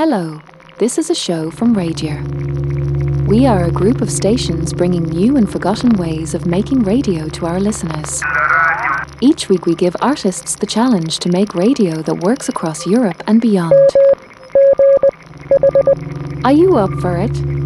Hello, this is a show from Radio. We are a group of stations bringing new and forgotten ways of making radio to our listeners. Each week we give artists the challenge to make radio that works across Europe and beyond. Are you up for it?